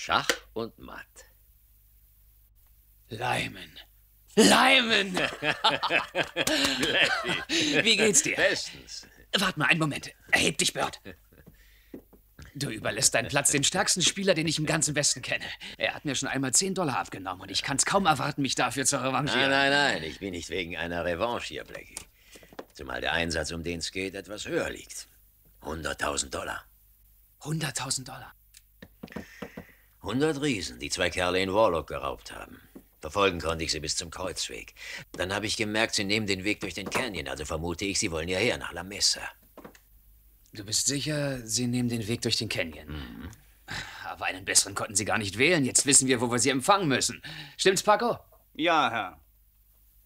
Schach und Matt. Lyman. Lyman! Wie geht's dir? Bestens. Warte mal einen Moment. Erheb dich, Bird. Du überlässt deinen Platz dem stärksten Spieler, den ich im ganzen Westen kenne. Er hat mir schon einmal $10 abgenommen und ich kann es kaum erwarten, mich dafür zu revanchieren. Nein, ich bin nicht wegen einer Revanche hier, Blackie. Zumal der Einsatz, um den es geht, etwas höher liegt. $100.000. $100.000? 100 Riesen, die 2 Kerle in Warlock geraubt haben. Verfolgen konnte ich sie bis zum Kreuzweg. Dann habe ich gemerkt, sie nehmen den Weg durch den Canyon, also vermute ich, sie wollen hierher nach La Mesa. Du bist sicher, sie nehmen den Weg durch den Canyon? Aber einen besseren konnten sie gar nicht wählen. Jetzt wissen wir, wo wir sie empfangen müssen. Stimmt's, Paco? Ja, Herr.